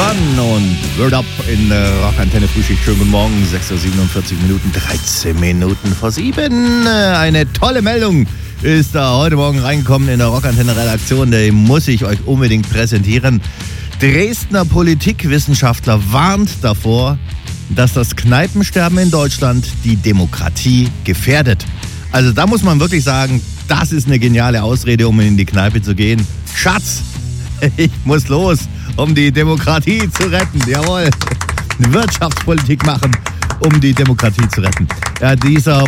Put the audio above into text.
One und Word Up in Rockantenne Frühschicht. Schönen guten Morgen, 6:47 Minuten, 13 Minuten vor 7. Eine tolle Meldung ist da heute Morgen reingekommen in der Rockantenne Redaktion. Die muss ich euch unbedingt präsentieren. Dresdner Politikwissenschaftler warnt davor, dass das Kneipensterben in Deutschland die Demokratie gefährdet. Also da muss man wirklich sagen, das ist eine geniale Ausrede, um in die Kneipe zu gehen. Schatz, ich muss los, um die Demokratie zu retten. Jawohl, Wirtschaftspolitik machen, um die Demokratie zu retten. Ja, dieser